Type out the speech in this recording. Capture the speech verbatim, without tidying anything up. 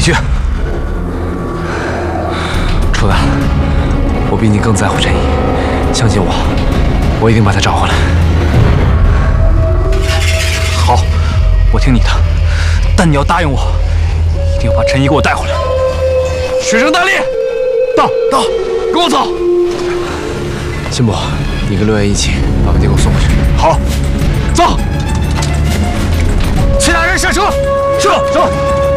去。楚丹，我比你更在乎陈毅，相信我，我一定把他找回来。好，我听你的，但你要答应我，一定要把陈毅给我带回来。学生大力，到到，跟我走。辛伯，你跟六爷一起把文帝给我送过去。好，走。其他人上车，是，走。